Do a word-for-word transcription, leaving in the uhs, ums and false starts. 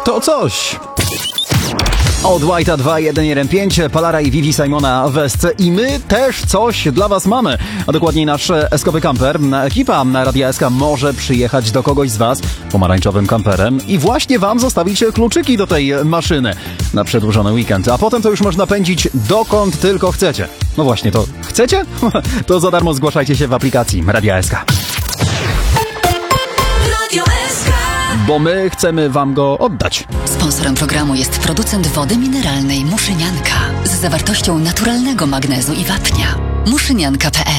To coś. Od White'a dwa jeden jeden pięć, Palara i Vivi Simona w S C i my też coś dla was mamy. A dokładniej nasz eskowy kamper. Ekipa Radia S K może przyjechać do kogoś z was pomarańczowym kamperem i właśnie wam zostawić kluczyki do tej maszyny na przedłużony weekend. A potem to już można pędzić dokąd tylko chcecie. No właśnie, to chcecie? To za darmo zgłaszajcie się w aplikacji Radia S K. Bo my chcemy wam go oddać. Sponsorem programu jest producent wody mineralnej Muszynianka z zawartością naturalnego magnezu i wapnia. muszynianka kropka pe el